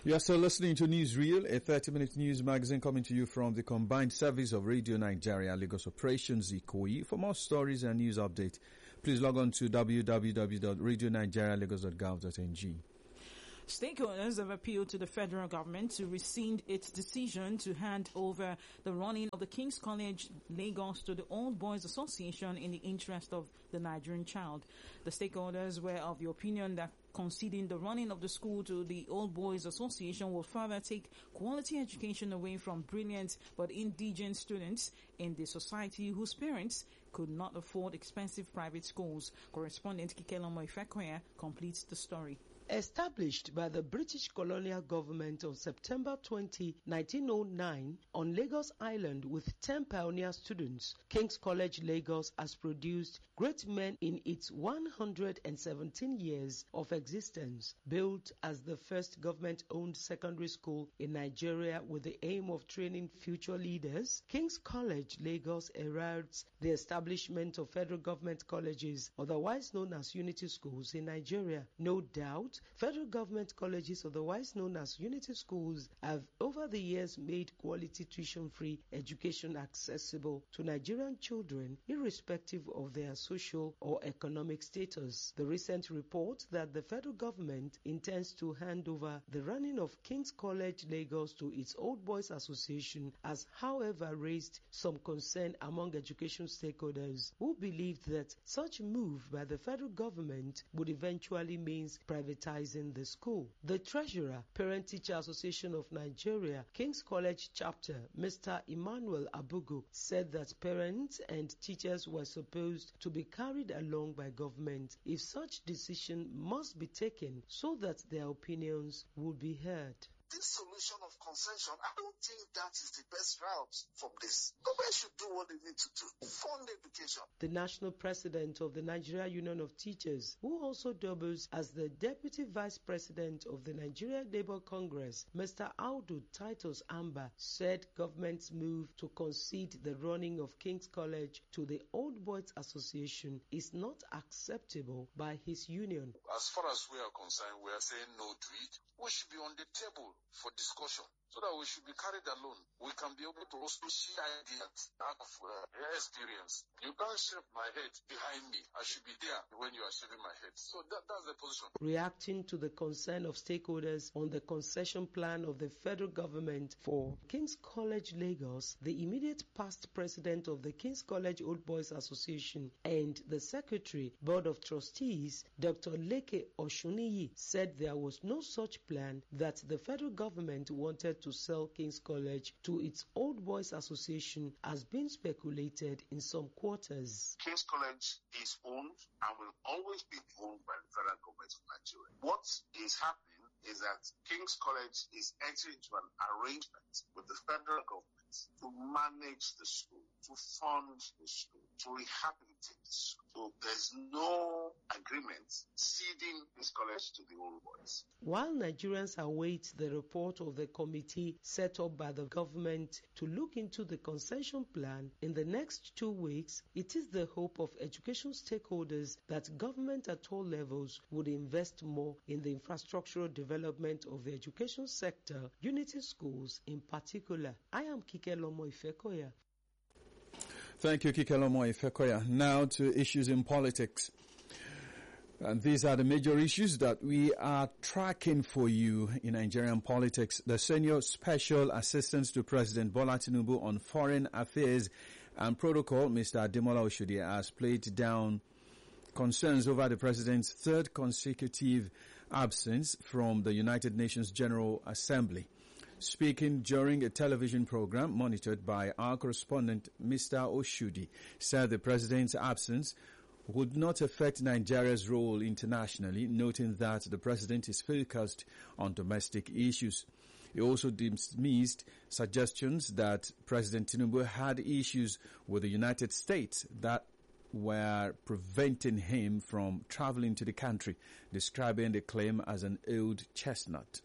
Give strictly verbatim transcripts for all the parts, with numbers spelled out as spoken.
You're still listening to Newsreel, a thirty-minute news magazine coming to you from the combined service of Radio Nigeria, Lagos Operations, Ikoyi. For more stories and news update, please log on to w w w dot radio nigeria lagos dot gov dot n g. Stakeholders have appealed to the federal government to rescind its decision to hand over the running of the King's College Lagos to the Old Boys Association in the interest of the Nigerian child. The stakeholders were of the opinion that conceding the running of the school to the Old Boys Association will further take quality education away from brilliant but indigent students in the society whose parents could not afford expensive private schools. Correspondent Kikelomo Ifekoya completes the story. Established by the British colonial government on September twentieth, nineteen oh nine, on Lagos Island with ten pioneer students, King's College Lagos has produced great men in its one hundred seventeen years of existence. Built as the first government-owned secondary school in Nigeria with the aim of training future leaders, King's College Lagos heralds the establishment of federal government colleges, otherwise known as unity schools in Nigeria. No doubt, federal government colleges, otherwise known as unity schools, have over the years made quality tuition-free education accessible to Nigerian children, irrespective of their social or economic status. The recent report that the federal government intends to hand over the running of King's College Lagos to its Old Boys Association has, however, raised some concern among education stakeholders who believed that such move by the federal government would eventually mean privatization the school. The Treasurer, Parent Teacher Association of Nigeria, King's College Chapter, Mister Emmanuel Abugu, said that parents and teachers were supposed to be carried along by government if such decision must be taken so that their opinions would be heard. This solution of concession, I don't think that is the best route from this. Government should do what they need to do. Fund education. The national president of the Nigeria Union of Teachers, who also doubles as the deputy vice president of the Nigeria Labour Congress, Mister Audu Titus Amba, said government's move to concede the running of King's College to the Old Boys Association is not acceptable by his union. As far as we are concerned, we are saying no to it. We should be on the table for discussion, so that we should be carried along. We can be able to also share ideas out of uh, experience. You can't shave my head behind me. I should be there when you are shaving my head. So that, that's the position. Reacting to the concern of stakeholders on the concession plan of the federal government for King's College Lagos, the immediate past president of the King's College Old Boys Association and the secretary, Board of Trustees, Doctor Leke Oshuniyi, said there was no such plan, that the federal government wanted to sell King's College to its Old Boys Association has been speculated in some quarters. King's College is owned and will always be owned by the federal government of Nigeria. What is happening is that King's College is entering into an arrangement with the federal government to manage the school, to fund the school, to rehabilitate the school. So there's no agreement ceding this college to the Old Boys. While Nigerians await the report of the committee set up by the government to look into the concession plan in the next two weeks, it is the hope of education stakeholders that government at all levels would invest more in the infrastructural development of the education sector, unity schools in particular. I am Kikelomo Ifekoya. Thank you, Kikelomo Ifekoya. Now to issues in politics. And these are the major issues that we are tracking for you in Nigerian politics. The Senior Special Assistant to President Bola Tinubu on Foreign Affairs and Protocol, Mister Ademola Oshodi, has played down concerns over the President's third consecutive absence from the United Nations General Assembly. Speaking during a television program monitored by our correspondent, Mister Oshodi said the President's absence would not affect Nigeria's role internationally, noting that the President is focused on domestic issues. He also dismissed suggestions that President Tinubu had issues with the United States that were preventing him from traveling to the country, describing the claim as an old chestnut.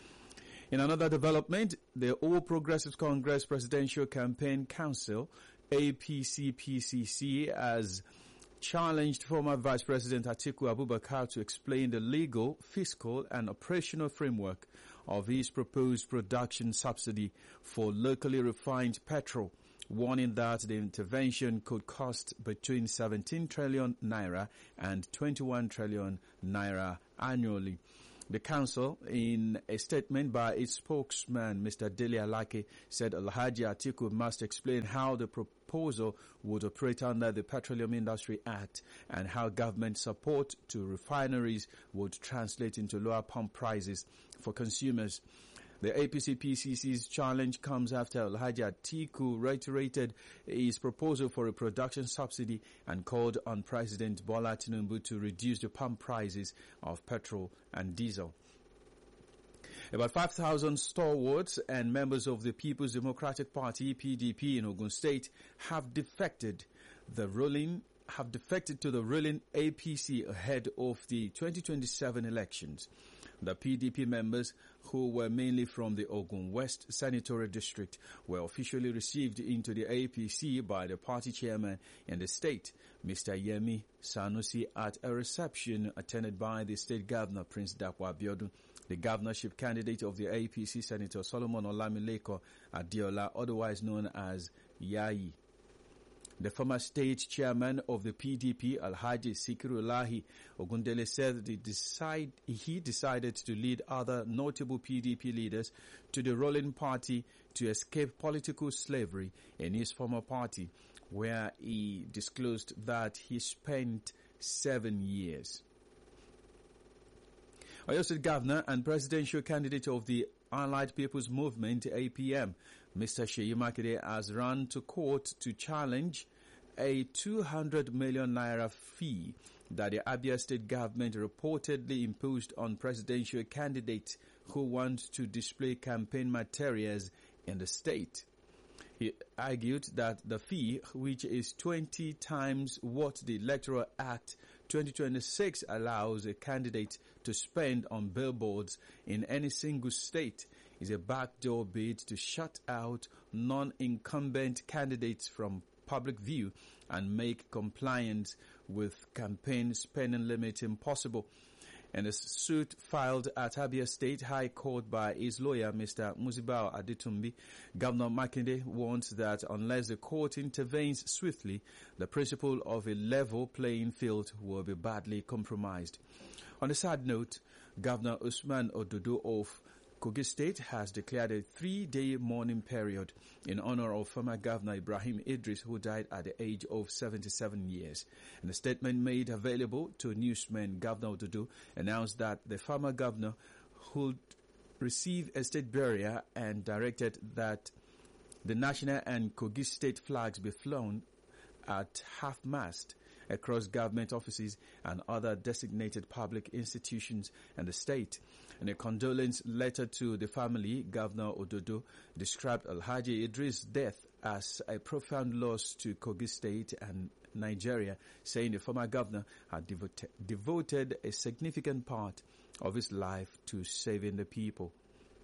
In another development, the All Progressives Congress Presidential Campaign Council, A P C P C C, has challenged former Vice President Atiku Abubakar to explain the legal, fiscal, and operational framework of his proposed production subsidy for locally refined petrol, warning that the intervention could cost between seventeen trillion naira and twenty-one trillion naira annually. The council, in a statement by its spokesman, Mister Dele Alake, said Alhaji Atiku must explain how the proposal would operate under the Petroleum Industry Act and how government support to refineries would translate into lower pump prices for consumers. The A P C P C C's challenge comes after Alhaji Atiku reiterated his proposal for a production subsidy and called on President Bola Tinubu to reduce the pump prices of petrol and diesel. About five thousand stalwarts and members of the People's Democratic Party, P D P, in Ogun State have defected the ruling have defected to the ruling A P C ahead of the twenty twenty-seven elections. The P D P members, who were mainly from the Ogun West Senatorial District, were officially received into the A P C by the party chairman in the state, Mister Yemi Sanusi, at a reception attended by the state governor, Prince Dapo Abiodun. The governorship candidate of the A P C, Senator Solomon Olamileko Adiola, otherwise known as Yayi. The former state chairman of the P D P, Alhaji Sikirulahi Ogundele, said he, decide, he decided to lead other notable P D P leaders to the ruling party to escape political slavery in his former party, where he disclosed that he spent seven years. Oyo State Governor and presidential candidate of the Allied People's Movement, A P M, Mister Seyi Makinde, has run to court to challenge a two hundred million naira fee that the Abia State government reportedly imposed on presidential candidates who want to display campaign materials in the state. He argued that the fee, which is twenty times what the Electoral Act twenty twenty-six allows a candidate to spend on billboards in any single state, is a backdoor bid to shut out non-incumbent candidates from public view and make compliance with campaign spending limits impossible. In a suit filed at Abia State High Court by his lawyer, Mister Musibao Adetumbi, Governor Makinde warns that unless the court intervenes swiftly, the principle of a level playing field will be badly compromised. On a sad note, Governor Usman Ododo of Kogi State has declared a three-day mourning period in honor of former Governor Ibrahim Idris, who died at the age of seventy-seven years. In a statement made available to newsmen, Governor Ododo announced that the former governor would receive a state burial and directed that the national and Kogi State flags be flown at half-mast across government offices and other designated public institutions in the state. In a condolence letter to the family, Governor Ododo described Alhaji Idris' death as a profound loss to Kogi State and Nigeria, saying the former governor had devote, devoted a significant part of his life to saving the people,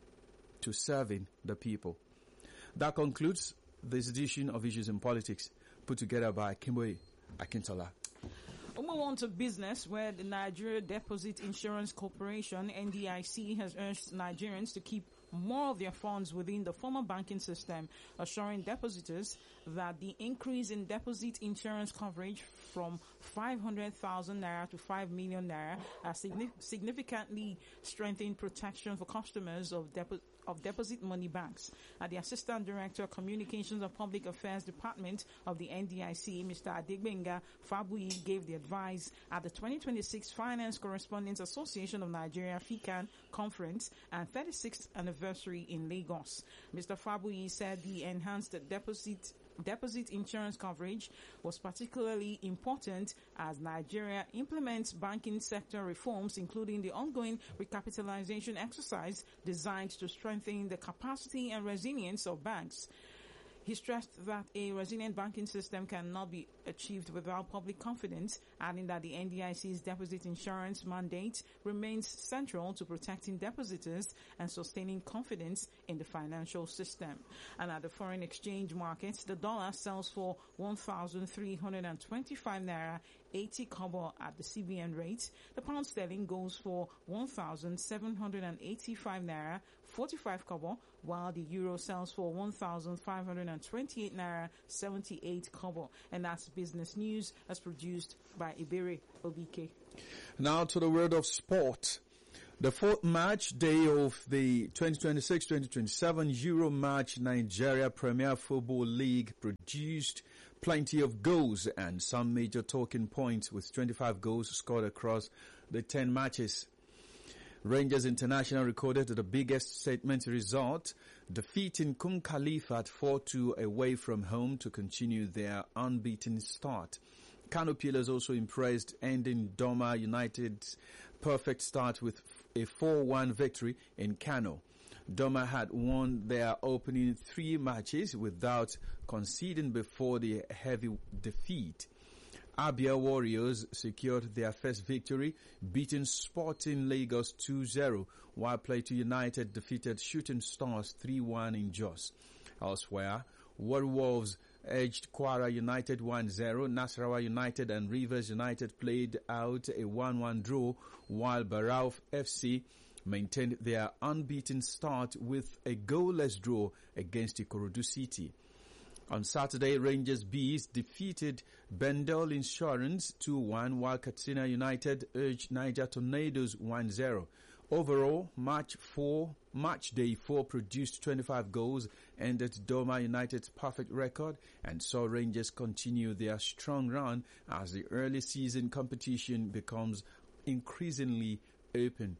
to serving the people. That concludes this edition of Issues in Politics, put together by Kimboy Akintola. We move on to business, where the Nigeria Deposit Insurance Corporation, N D I C, has urged Nigerians to keep more of their funds within the formal banking system, assuring depositors that the increase in deposit insurance coverage from five hundred thousand naira to five million naira has significantly strengthened protection for customers of deposit of deposit money banks. At the Assistant Director of Communications and Public Affairs Department of the N D I C, Mister Adegbenga Fabuyi, gave the advice at the twenty twenty-six Finance Correspondents Association of Nigeria FICAN conference and thirty-sixth anniversary in Lagos. Mister Fabuyi said the enhanced deposit Deposit insurance coverage was particularly important as Nigeria implements banking sector reforms, including the ongoing recapitalization exercise designed to strengthen the capacity and resilience of banks. He stressed that a resilient banking system cannot be achieved without public confidence, adding that the N D I C's deposit insurance mandate remains central to protecting depositors and sustaining confidence in the financial system. And at the foreign exchange markets, the dollar sells for one thousand three hundred twenty-five naira eighty kobo at the C B N rate. The pound sterling goes for one thousand seven hundred eighty-five naira forty-five kobo, while the euro sells for one thousand five hundred twenty-eight naira seventy-eight kobo. And that's business news as produced by Ibere Obike. Now to the world of sport. The fourth match day of the twenty twenty-six twenty twenty-seven Euro Match Nigeria Premier Football League produced plenty of goals and some major talking points, with twenty-five goals scored across the ten matches. Rangers International recorded the biggest statement result, defeating Kum Khalifat four two away from home to continue their unbeaten start. Kano Pillars also impressed, ending Doma United's perfect start with a four one victory in Kano. Doma had won their opening three matches without conceding before the heavy defeat. Abia Warriors secured their first victory, beating Sporting Lagos two zero, while Plateau United defeated Shooting Stars three one in Jos. Elsewhere, Warwolves edged Kwara United one zero, Nasarawa United and Rivers United played out a one one draw, while Barau F C maintained their unbeaten start with a goalless draw against Ikorodu City. On Saturday, Rangers Bees defeated Bendel Insurance two one, while Katsina United urged Niger Tornadoes one zero. Overall, match four, match day four produced twenty-five goals, ended Doma United's perfect record, and saw Rangers continue their strong run as the early season competition becomes increasingly open.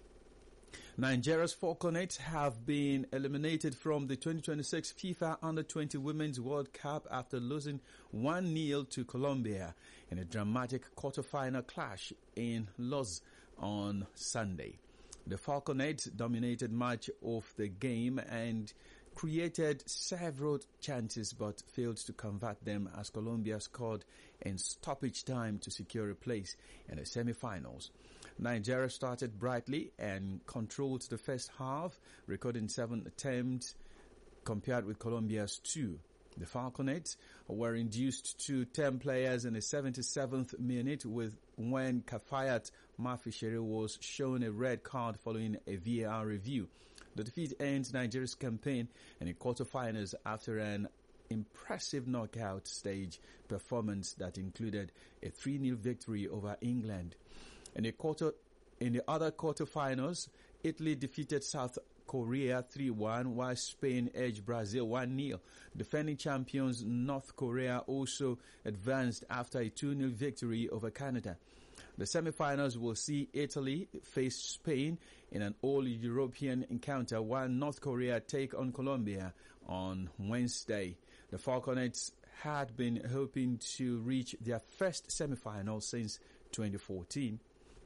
Nigeria's Falconets have been eliminated from the twenty twenty-six FIFA Under twenty Women's World Cup after losing one nil to Colombia in a dramatic quarter-final clash in Los on Sunday. The Falconets dominated much of the game and created several chances but failed to convert them as Colombia scored in stoppage time to secure a place in the semi-finals. Nigeria started brightly and controlled the first half, recording seven attempts compared with Colombia's two. The Falconets were reduced to ten players in the seventy-seventh minute with when Kafayat Mafishere was shown a red card following a V A R review. The defeat ends Nigeria's campaign in the quarterfinals after an impressive knockout stage performance that included a three nil victory over England. In the quarter, in the other quarterfinals, Italy defeated South Korea three one, while Spain edged Brazil one nil. Defending champions North Korea also advanced after a two nil victory over Canada. The semi-finals will see Italy face Spain in an all-European encounter, while North Korea take on Colombia on Wednesday. The Falconets had been hoping to reach their first semi-final since twenty fourteen.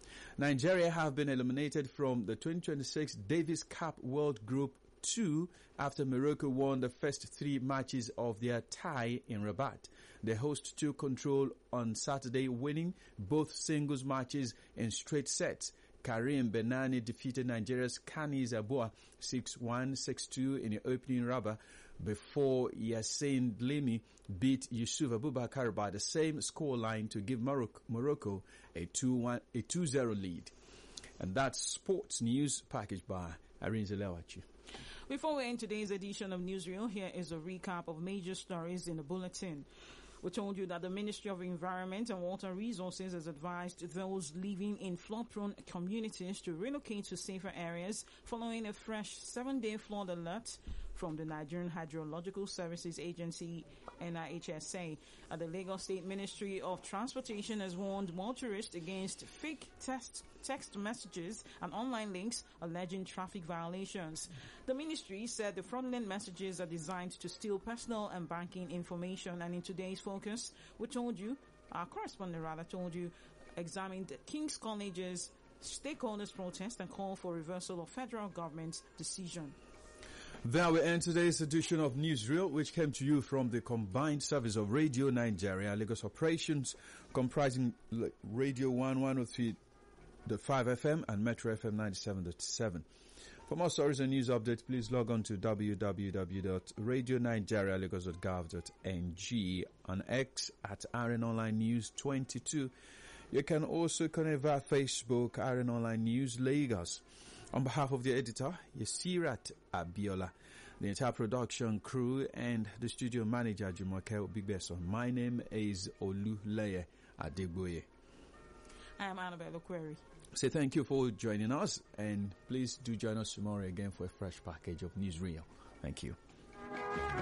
Nigeria have been eliminated from the twenty twenty-six Davis Cup World Group two after Morocco won the first three matches of their tie in Rabat. The host took control on Saturday, winning both singles matches in straight sets. Karim Benani defeated Nigeria's Kanis Abua six one, six two in the opening rubber before Yassine Dlimi beat Yusuf Abubakar by the same scoreline to give Morocco, Morocco a two one, a two zero lead. And that's sports news packaged by Irene Zelewachi. Before we end today's edition of Newsreel, here is a recap of major stories in the bulletin. We told you that the Ministry of Environment and Water Resources has advised those living in flood-prone communities to relocate to safer areas following a fresh seven-day flood alert from the Nigerian Hydrological Services Agency, N I H S A. Uh, the Lagos State Ministry of Transportation has warned motorists against fake text, text messages and online links alleging traffic violations. The ministry said the fraudulent messages are designed to steal personal and banking information. And in today's focus, we told you, our correspondent rather told you, examined King's College's stakeholders protest and call for reversal of federal government's decision. There we end today's edition of Newsreel, which came to you from the combined service of Radio Nigeria, Lagos operations, comprising Radio one one oh three point five F M and Metro F M ninety-seven point seven. For more stories and news updates, please log on to w w w dot radio nigeria lagos dot gov dot n g, on X at R N Online News twenty-two. You can also connect via Facebook, R N Online News Lagos. On behalf of the editor, Yesirat Abiola, the entire production crew, and the studio manager, Jumoke Obigbeson, my name is Oluleye Adegboye. I am Annabelle Query. Say thank you for joining us, and please do join us tomorrow again for a fresh package of Newsreel. Thank you.